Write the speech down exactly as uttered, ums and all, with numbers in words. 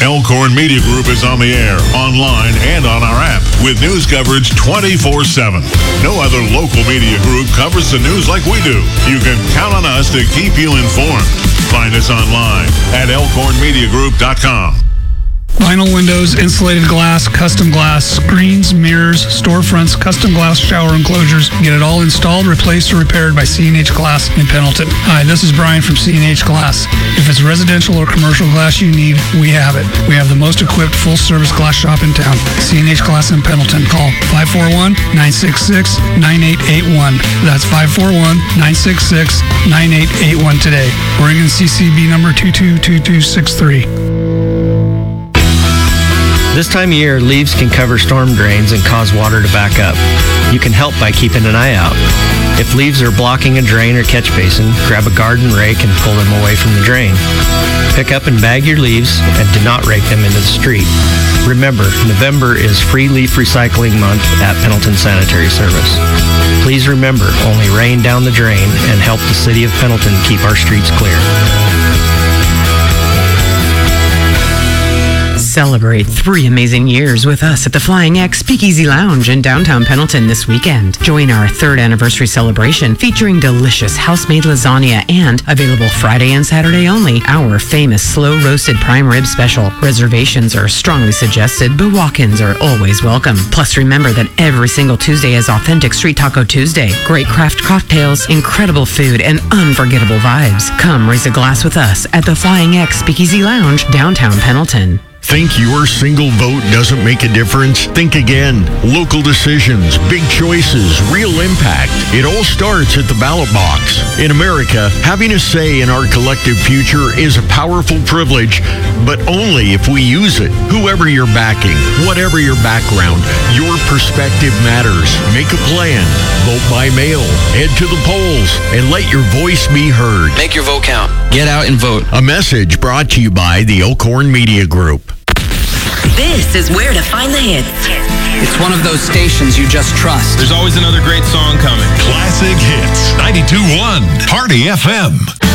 Elkhorn Media Group is on the air, online, and on our app with news coverage twenty-four seven. No other local media group covers the news like we do. You can count on us to keep you informed. Find us online at elkhorn media group dot com. Vinyl windows, insulated glass, custom glass, screens, mirrors, storefronts, custom glass shower enclosures. Get it all installed, replaced, or repaired by C and H Glass in Pendleton. Hi, this is Brian from C and H Glass. If it's residential or commercial glass you need, we have it. We have the most equipped full-service glass shop in town. C and H Glass in Pendleton. Call five four one, nine six six, nine eight eight one. That's five four one, nine six six, nine eight eight one today. Oregon C C B number two two two two six three. This time of year, leaves can cover storm drains and cause water to back up. You can help by keeping an eye out. If leaves are blocking a drain or catch basin, grab a garden rake and pull them away from the drain. Pick up and bag your leaves and do not rake them into the street. Remember, November is Free Leaf Recycling Month at Pendleton Sanitary Service. Please remember, only rain down the drain and help the City of Pendleton keep our streets clear. Celebrate three amazing years with us at the Flying X Speakeasy Lounge in downtown Pendleton this weekend. Join our third anniversary celebration featuring delicious house-made lasagna and, available Friday and Saturday only, our famous slow-roasted prime rib special. Reservations are strongly suggested, but walk-ins are always welcome. Plus, remember that every single Tuesday is Authentic Street Taco Tuesday. Great craft cocktails, incredible food, and unforgettable vibes. Come raise a glass with us at the Flying X Speakeasy Lounge, downtown Pendleton. Think your single vote doesn't make a difference? Think again. Local decisions, big choices, real impact. It all starts at the ballot box. In America, having a say in our collective future is a powerful privilege, but only if we use it. Whoever you're backing, whatever your background, your perspective matters. Make a plan. Vote by mail. Head to the polls and let your voice be heard. Make your vote count. Get out and vote. A message brought to you by the Elkhorn Media Group. This is where to find the hits. It's one of those stations you just trust. There's always another great song coming. Classic Hits, ninety-two point one, Party F M.